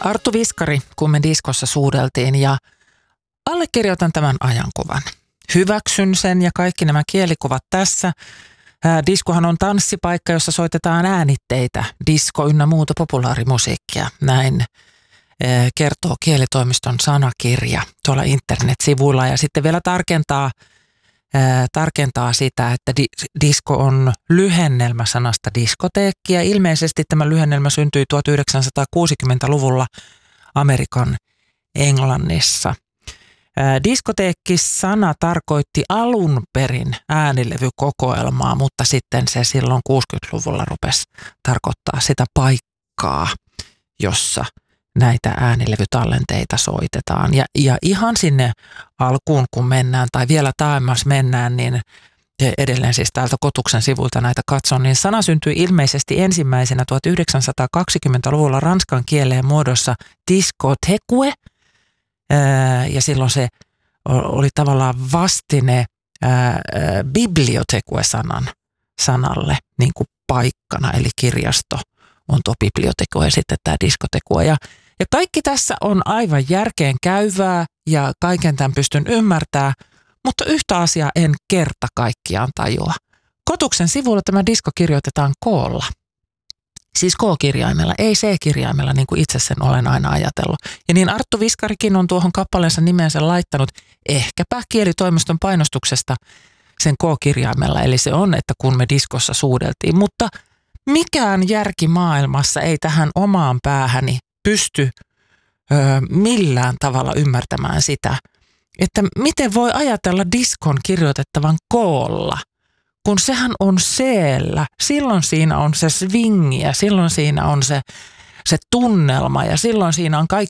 Arttu Viskari, kun me diskossa suudeltiin, ja allekirjoitan tämän ajankuvan. Hyväksyn sen ja kaikki nämä kielikuvat tässä. Diskohan on tanssipaikka, jossa soitetaan äänitteitä, disko ynnä muuta populaarimusiikkia. Näin kertoo Kielitoimiston sanakirja tuolla internetsivuilla, ja sitten vielä tarkentaa sitä, että disko on lyhennelmä sanasta diskoteekki, ja ilmeisesti tämä lyhennelmä syntyi 1960-luvulla Amerikan Englannissa. Diskoteekki-sana tarkoitti alun perin äänilevykokoelmaa, mutta sitten se silloin 60-luvulla rupesi tarkoittaa sitä paikkaa, jossa näitä äänilevytallenteita soitetaan. Ja ihan sinne alkuun, kun mennään, tai vielä taaemmas mennään, niin edelleen siis täältä Kotuksen sivulta näitä katson, niin sana syntyi ilmeisesti ensimmäisenä 1920-luvulla ranskan kieleen muodossa discothèque, ja silloin se oli tavallaan vastine bibliothèque-sanalle, niin kuin paikkana, eli kirjasto on tuo bibliothèque ja sitten tämä diskothèque. Ja kaikki tässä on aivan järkeen käyvää ja kaiken tämän pystyn ymmärtämään, mutta yhtä asiaa en kerta kaikkiaan tajua. Kotuksen sivulla tämä disko kirjoitetaan koolla. Siis K-kirjaimella, ei C-kirjaimella, niin kuin itse sen olen aina ajatellut. Ja niin Arttu Viskarikin on tuohon kappaleensa nimensä laittanut ehkäpä Kielitoimiston painostuksesta sen K-kirjaimella. Eli se on, että kun me diskossa suudeltiin. Mutta mikään järki maailmassa ei tähän omaan päähäni pysty millään tavalla ymmärtämään sitä, että miten voi ajatella diskon kirjoitettavan koolla, kun sehän on C-llä. Silloin siinä on se swingi ja silloin siinä on se tunnelma ja silloin siinä on